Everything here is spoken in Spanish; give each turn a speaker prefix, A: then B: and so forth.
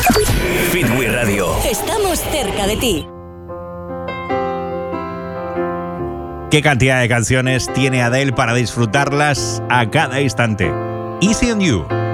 A: Fitwi Radio.
B: Estamos cerca de ti.
C: ¿Qué cantidad de canciones tiene Adele para disfrutarlas a cada instante? Easy on You,